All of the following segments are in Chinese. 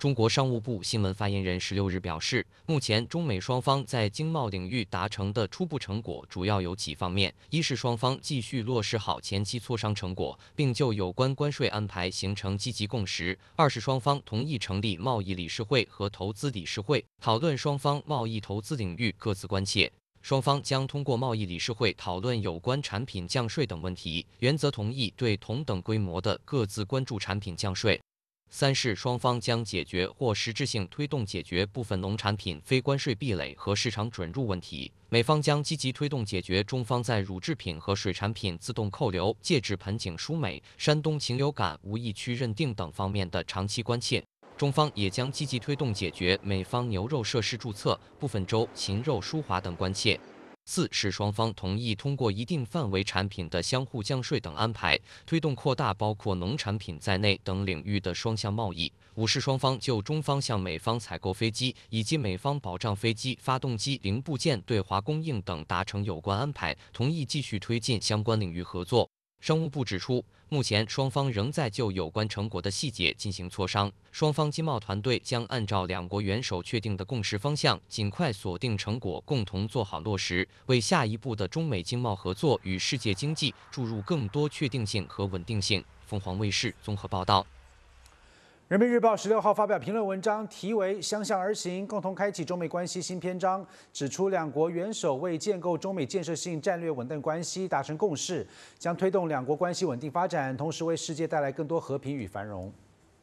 中国商务部新闻发言人16日表示，目前中美双方在经贸领域达成的初步成果主要有几方面：一是双方继续落实好前期磋商成果，并就有关关税安排形成积极共识；二是双方同意成立贸易理事会和投资理事会，讨论双方贸易投资领域各自关切。双方将通过贸易理事会讨论有关产品降税等问题，原则同意对同等规模的各自关注产品降税。三是双方将解决或实质性推动解决部分农产品非关税壁垒和市场准入问题。美方将积极推动解决中方在乳制品和水产品自动扣留、戒指盆景输美、山东禽流感无疫区认定等方面的长期关切。中方也将积极推动解决美方牛肉设施注册、部分州禽肉输华等关切。四是双方同意通过一定范围产品的相互降税等安排，推动扩大包括农产品在内等领域的双向贸易。五是双方就中方向美方采购飞机以及美方保障飞机发动机零部件对华供应等达成有关安排，同意继续推进相关领域合作。商务部指出，目前双方仍在就有关成果的细节进行磋商，双方经贸团队将按照两国元首确定的共识方向，尽快锁定成果，共同做好落实，为下一步的中美经贸合作与世界经济注入更多确定性和稳定性。凤凰卫视综合报道。 人民日报16号发表评论文章，题为《相向而行，共同开启中美关系新篇章》，指出两国元首为建构中美建设性战略稳定关系达成共识，将推动两国关系稳定发展，同时为世界带来更多和平与繁荣。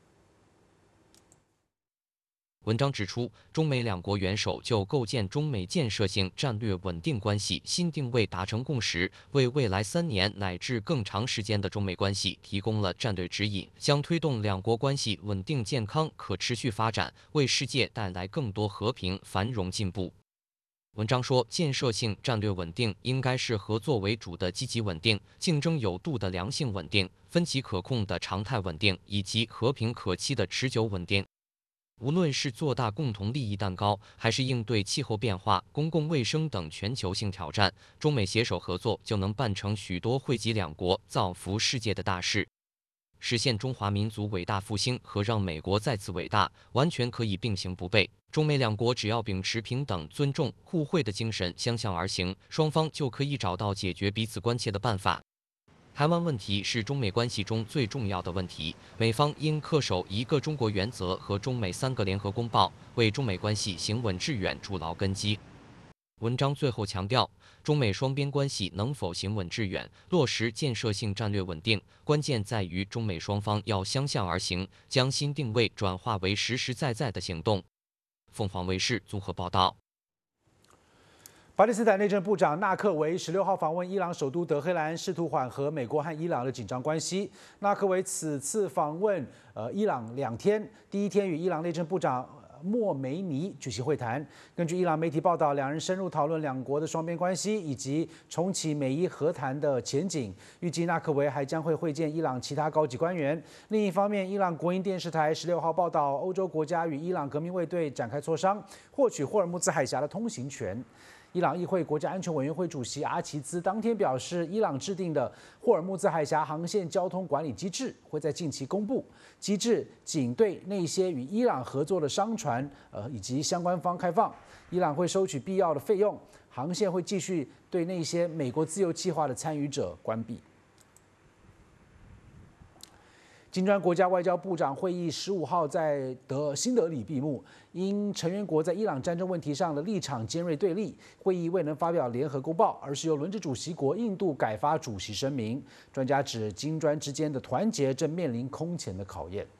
文章指出，中美两国元首就构建中美建设性战略稳定关系新定位达成共识，为未来3年乃至更长时间的中美关系提供了战略指引，将推动两国关系稳定、健康、可持续发展，为世界带来更多和平、繁荣、进步。文章说，建设性战略稳定应该是合作为主的积极稳定、竞争有度的良性稳定、分歧可控的常态稳定，以及和平可期的持久稳定。无论是做大共同利益蛋糕，还是应对气候变化、公共卫生等全球性挑战，中美携手合作就能办成许多惠及两国、造福世界的大事。实现中华民族伟大复兴和让美国再次伟大，完全可以并行不悖。中美两国只要秉持平等、尊重、互惠的精神，相向而行，双方就可以找到解决彼此关切的办法。台湾问题是中美关系中最重要的问题，美方应恪守一个中国原则和中美3个联合公报，为中美关系行稳致远筑牢根基。文章最后强调，中美双边关系能否行稳致远，落实建设性战略稳定，关键在于中美双方要相向而行，将新定位转化为实实在在的行动。凤凰卫视综合报道。 巴基斯坦内政部长纳克维16号访问伊朗首都德黑兰，试图缓和美国和伊朗的紧张关系。纳克维此次访问伊朗2天，第一天与伊朗内政部长莫梅尼举行会谈。根据伊朗媒体报道，两人深入讨论两国的双边关系以及重启美伊和谈的前景。预计纳克维还将会会见伊朗其他高级官员。另一方面，伊朗国营电视台16号报道，欧洲国家与伊朗革命卫队展开磋商，获取霍尔木兹海峡的通行权。伊朗议会国家安全委员会主席阿齐兹当天表示，伊朗制定的霍尔木兹海峡航线交通管理机制会在近期公布。机制仅对那些与伊朗合作的商船以及相关方开放。伊朗会收取必要的费用，航线会继续对那些美国自由计划的参与者关闭。金砖国家外交部长会议15号在新德里闭幕，因成员国在伊朗战争问题上的立场尖锐对立，会议未能发表联合公报，而是由轮值主席国印度改发主席声明。专家指，金砖之间的团结正面临空前的考验。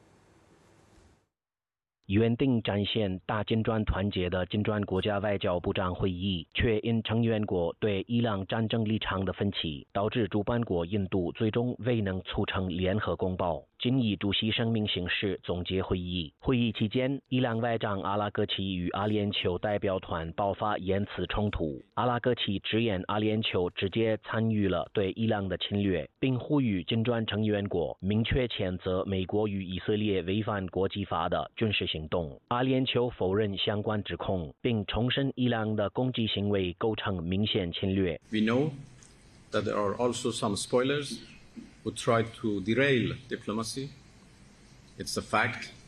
原定展现大金砖团结的金砖国家外交部长会议，却因成员国对伊朗战争立场的分歧，导致主办国印度最终未能促成联合公报。仅以主席声明形式总结会议。会议期间，伊朗外长阿拉戈齐与阿联酋代表团爆发言辞冲突。阿拉戈齐直言阿联酋直接参与了对伊朗的侵略，并呼吁金砖成员国明确谴责美国与以色列违反国际法的军事行动。阿联酋否认相关指控，并重申伊朗的攻击行为构成明显侵略。 We know that there are also some spoilers who try to derail diplomacy. It's a fact